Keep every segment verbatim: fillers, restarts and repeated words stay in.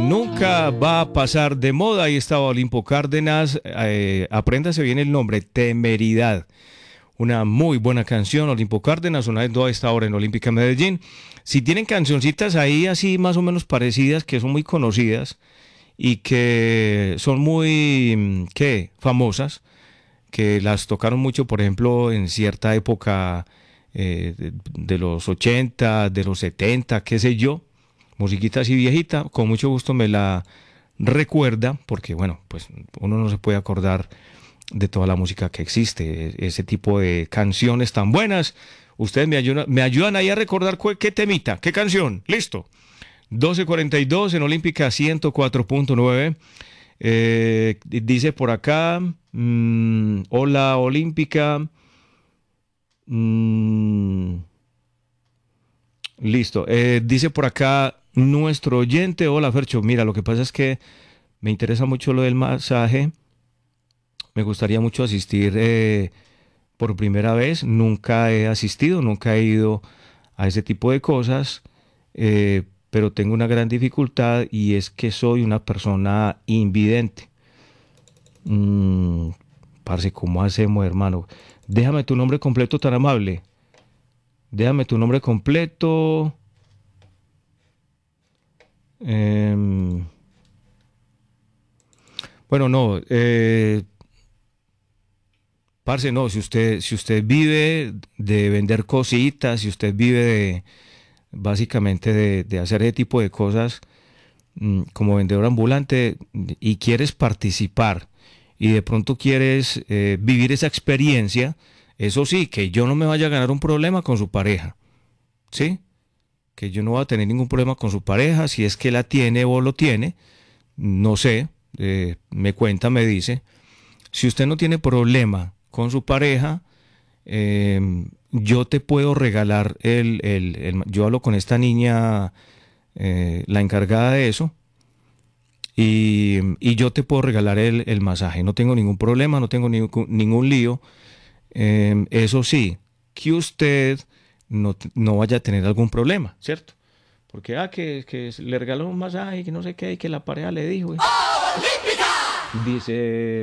nunca va a pasar de moda. Ahí estaba Olimpo Cárdenas. Eh, apréndase bien el nombre, Temeridad. Una muy buena canción, Olimpo Cárdenas, una vez a esta hora en Olímpica Medellín. Si tienen cancioncitas ahí así más o menos parecidas, que son muy conocidas y que son muy, ¿qué? Famosas, que las tocaron mucho, por ejemplo, en cierta época eh, de, de los ochenta, de los setenta, qué sé yo, musiquita así viejita, con mucho gusto me la recuerda, porque bueno, pues uno no se puede acordar de toda la música que existe, ese tipo de canciones tan buenas. Ustedes me ayudan, me ayudan ahí a recordar qué temita, qué canción. Listo. doce cuarenta y dos en Olímpica ciento cuatro punto nueve. Eh, dice por acá, mmm, hola Olímpica. Mm, listo. Eh, dice por acá nuestro oyente, hola Fercho, mira, lo que pasa es que me interesa mucho lo del masaje. Me gustaría mucho asistir eh, por primera vez. Nunca he asistido, nunca he ido a ese tipo de cosas, eh, pero tengo una gran dificultad y es que soy una persona invidente. Mm, parce, ¿cómo hacemos, hermano? Déjame tu nombre completo, tan amable. Déjame tu nombre completo. Eh, bueno, no. Eh, Parce, no, si usted, si usted vive de vender cositas, si usted vive de, básicamente de, de hacer ese tipo de cosas mmm, como vendedor ambulante y quieres participar y de pronto quieres eh, vivir esa experiencia, eso sí, que yo no me vaya a ganar un problema con su pareja, ¿sí? Que yo no voy a tener ningún problema con su pareja, si es que la tiene o lo tiene, no sé, eh, me cuenta, me dice. Si usted no tiene problema con su pareja, eh, yo te puedo regalar el, el, el... Yo hablo con esta niña, eh, la encargada de eso, y, y yo te puedo regalar el, el masaje. No tengo ningún problema, no tengo ni, ningún lío. Eh, eso sí, que usted no, no vaya a tener algún problema, ¿cierto? Porque, ah, que, que le regaló un masaje, que no sé qué, y que la pareja le dijo. ¿eh? Dice...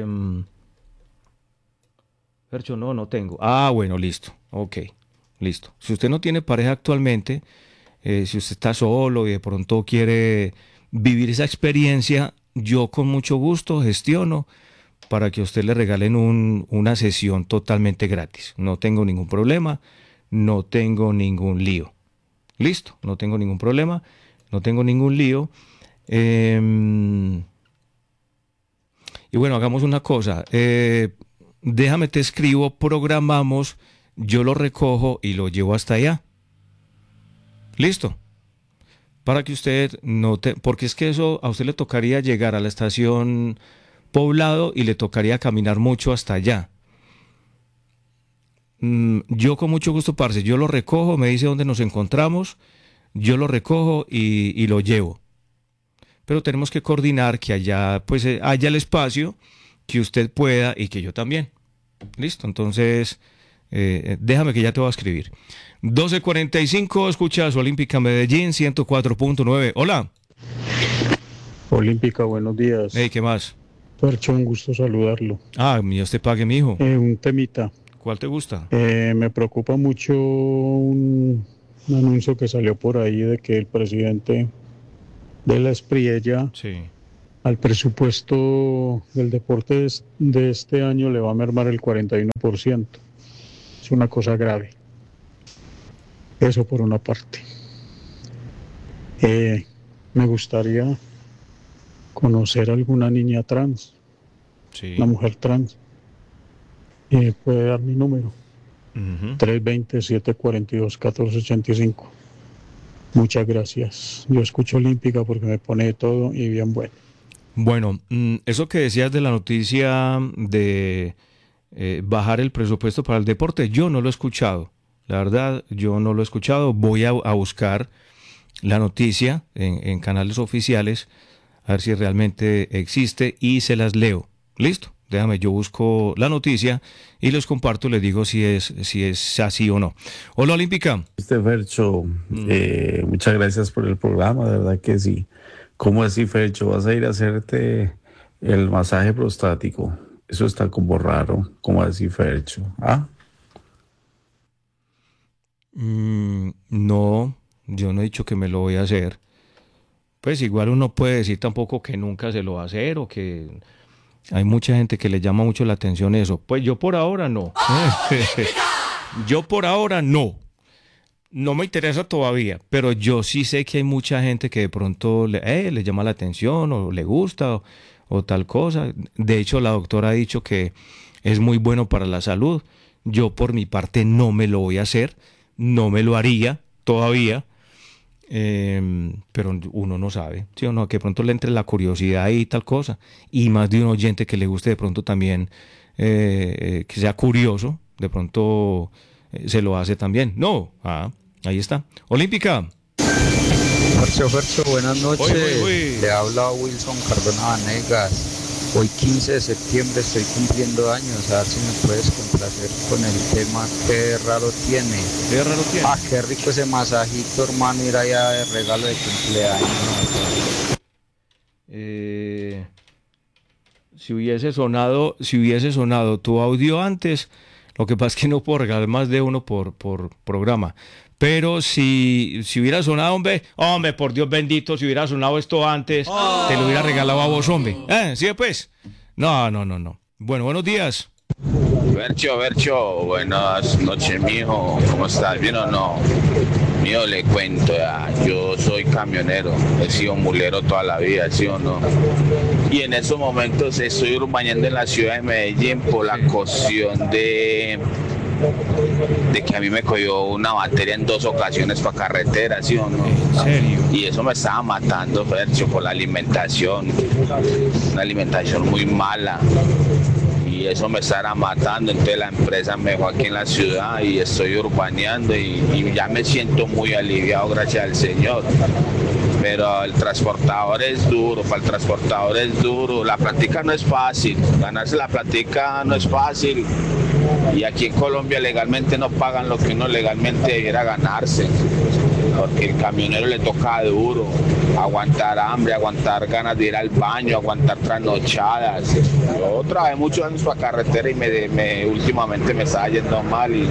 Fercho, no, no tengo. Ah, bueno, listo. Ok, listo. Si usted no tiene pareja actualmente, eh, si usted está solo y de pronto quiere vivir esa experiencia, yo con mucho gusto gestiono para que a usted le regalen un, una sesión totalmente gratis. No tengo ningún problema, no tengo ningún lío. Listo, no tengo ningún problema, no tengo ningún lío. Eh, y bueno, hagamos una cosa. Eh, Déjame te escribo, programamos, yo lo recojo y lo llevo hasta allá. Listo. Para que usted no te... Porque es que eso a usted le tocaría llegar a la estación Poblado y le tocaría caminar mucho hasta allá. Mm, yo con mucho gusto, parce, yo lo recojo, me dice dónde nos encontramos, yo lo recojo y, y lo llevo. Pero tenemos que coordinar que allá pues haya el espacio, que usted pueda y que yo también. Listo, entonces eh, déjame que ya te voy a escribir. doce cuarenta y cinco, escuchas Olímpica Medellín ciento cuatro punto nueve. Hola. Olímpica, buenos días. Hey, ¿qué más? Percho, un gusto saludarlo. Ah, Dios te pague, mijo. Eh, un temita. ¿Cuál te gusta? Eh, me preocupa mucho un, un anuncio que salió por ahí de que el presidente de la Espriella... Sí. Al presupuesto del deporte de este año le va a mermar el cuarenta y uno por ciento. Es una cosa grave. Eso por una parte. Eh, me gustaría conocer a alguna niña trans, Sí. una mujer trans. Eh, puede dar mi número. Uh-huh. tres dos cero, siete cuatro dos, uno cuatro ocho cinco. Muchas gracias. Yo escucho Olímpica porque me pone de todo y bien bueno. Bueno, eso que decías de la noticia de eh, bajar el presupuesto para el deporte, yo no lo he escuchado. La verdad, yo no lo he escuchado. Voy a, a buscar la noticia en, en canales oficiales, a ver si realmente existe y se las leo. ¿Listo? Déjame, yo busco la noticia y les comparto, les digo si es, si es así o no. Hola, Olímpica. Este Fercho, mm. eh, muchas gracias por el programa, de verdad que sí. ¿Cómo así, Fercho? ¿Vas a ir a hacerte el masaje prostático? Eso está como raro. ¿Cómo así, Fercho? ¿Ah? Mm, no, yo no he dicho que me lo voy a hacer. Pues igual uno puede decir tampoco que nunca se lo va a hacer o que hay mucha gente que le llama mucho la atención eso. Pues yo por ahora no. Yo por ahora no. No me interesa todavía, pero yo sí sé que hay mucha gente que de pronto le, eh, le llama la atención o le gusta o, o tal cosa. De hecho, la doctora ha dicho que es muy bueno para la salud. Yo por mi parte no me lo voy a hacer, no me lo haría todavía, eh, pero uno no sabe, ¿sí o no? Que de pronto le entre la curiosidad y tal cosa. Y más de un oyente que le guste de pronto también, eh, eh, que sea curioso, de pronto eh, se lo hace también. No, ah, ahí está. Olímpica. Fercho, Fercho, buenas noches. Uy, uy, uy. Le habla Wilson Cardona Vanegas. Hoy quince de septiembre estoy cumpliendo años. A ver si me puedes complacer con el tema que raro tiene. ¿Qué raro tiene? Ah, qué rico ese masajito, hermano, ir allá de regalo de cumpleaños. Eh, si hubiese sonado, si hubiese sonado tu audio antes, lo que pasa es que no puedo regalar más de uno por, por programa. Pero si, si hubiera sonado, hombre, hombre, por Dios bendito, si hubiera sonado esto antes, oh. te lo hubiera regalado a vos, hombre. ¿Eh? ¿Sí, pues? No, no, no, no. Bueno, buenos días. Bercho, Bercho, buenas noches, mijo. ¿Cómo estás? ¿Bien o no? Mío, le cuento ya. Yo soy camionero. He sido mulero toda la vida, ¿sí o no? Y en esos momentos estoy urbañando en la ciudad de Medellín por la cuestión de... de que a mí me cogió una batería en dos ocasiones para carretera, ¿sí o no? ¿En serio? Y eso me estaba matando, Fercho, por la alimentación. Una alimentación muy mala. Y eso me estará matando, entonces la empresa me dejó aquí en la ciudad y estoy urbaneando y, y ya me siento muy aliviado, gracias al Señor. Pero el transportador es duro, para el transportador es duro, la plática no es fácil, ganarse la plática no es fácil. Y aquí en Colombia legalmente no pagan lo que uno legalmente debiera ganarse, porque el camionero le toca duro, aguantar hambre, aguantar ganas de ir al baño, aguantar trasnochadas. Yo trabajé muchos años para carretera y me, me últimamente me estaba yendo mal y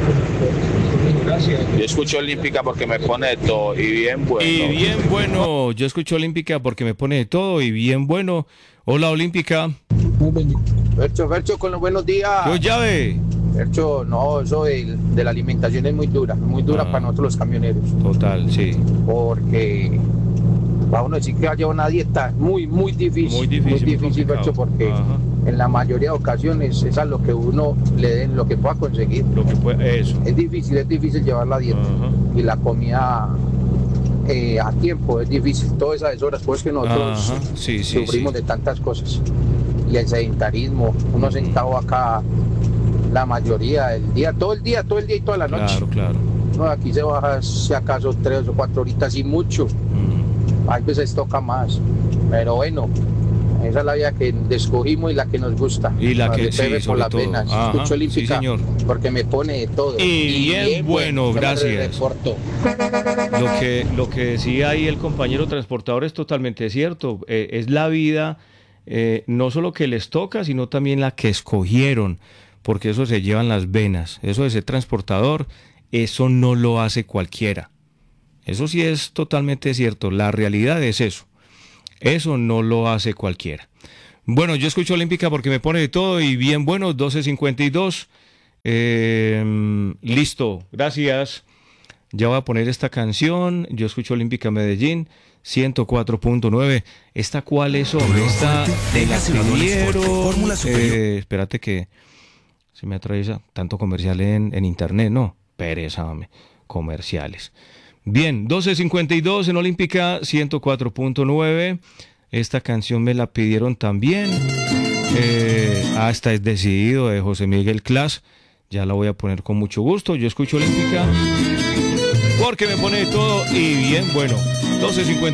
yo escucho Olímpica porque me pone de todo y bien bueno. Y bien bueno, yo escucho Olímpica porque me pone de todo y bien bueno. Hola, Olímpica. Fercho, Fercho, con los buenos días. Yo llave. Fercho, no, eso de, de la alimentación es muy dura, muy dura ah, para nosotros los camioneros. Total, sí. Porque para uno decir que haya una dieta muy, muy difícil. Muy difícil, muy difícil, Fercho, porque ajá, en la mayoría de ocasiones es a lo que uno le den, lo que pueda conseguir. Lo que puede, eso. Es difícil, es difícil llevar la dieta. Ajá. Y la comida eh, a tiempo es difícil. Todas esas horas, pues que nosotros sí, sí, sufrimos sí. de tantas cosas. Y el sedentarismo, uno sentado acá la mayoría del día, todo el día, todo el día y toda la noche. Claro, claro. No, aquí se baja si acaso tres o cuatro horitas y mucho. Mm. A veces toca más. Pero bueno, esa es la vida que escogimos y la que nos gusta. Y la que sí, por las todo. venas. Ajá, Escucho Olímpica, sí, señor. porque me pone de todo. Y, y bien, bien bueno, bueno, gracias. Lo que, lo que decía ahí el compañero transportador es totalmente cierto. Eh, es la vida, eh, no solo que les toca, sino también la que escogieron, porque eso se llevan las venas. Eso de ser transportador, eso no lo hace cualquiera. Eso sí es totalmente cierto. La realidad es eso. Eso no lo hace cualquiera. Bueno, yo escucho Olímpica porque me pone de todo y bien bueno, doce cincuenta y dos. Eh, listo, gracias. Ya voy a poner esta canción. Yo escucho Olímpica Medellín, ciento cuatro punto nueve. ¿Esta cuál es, hombre? Esta de la pidieron. Eh, espérate que se me atraviesa tanto comercial en, en internet, ¿no? Pereza, hombre. Comerciales. Bien, doce cincuenta y dos en Olímpica, ciento cuatro punto nueve. Esta canción me la pidieron también. Eh, hasta es decidido de José Miguel Clas. Ya la voy a poner con mucho gusto. Yo escucho Olímpica porque me pone de todo y bien bueno. doce cincuenta